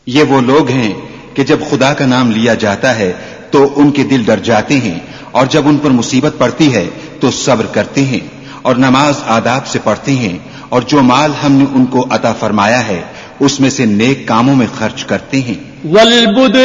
ये वो लोग हैं कि जब खुदा का नाम लिया जाता है तो उनके दिल डर जाते हैं, और जब उन पर मुसीबत पड़ती है तो सब्र करते हैं और नमाज आदाब से पढ़ते हैं, और जो माल हमने उनको अता फरमाया है उसमें से नेक कामों में खर्च करते हैं।